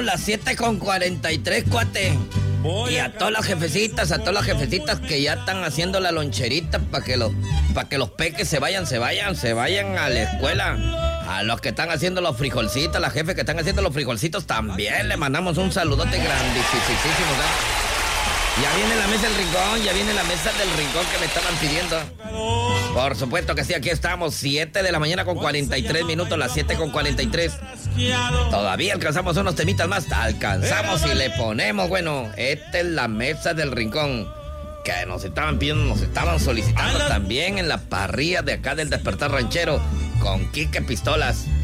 Las 7:43, cuate. Y a todas las jefecitas que ya están haciendo la loncherita para que los peques se vayan a la escuela. A los que están haciendo los frijolcitos, las jefes que están haciendo los frijolcitos también le mandamos un saludote grandísimo, ¿sabes? Ya viene la mesa del rincón que me estaban pidiendo. Por supuesto que sí, aquí estamos, 7 de la mañana con 43 minutos, las 7:43. Todavía alcanzamos unos temitas más, alcanzamos y le ponemos, bueno, esta es la mesa del rincón. Que nos estaban pidiendo, nos estaban solicitando también en la parrilla de acá del Despertar Ranchero con Quique Pistolas.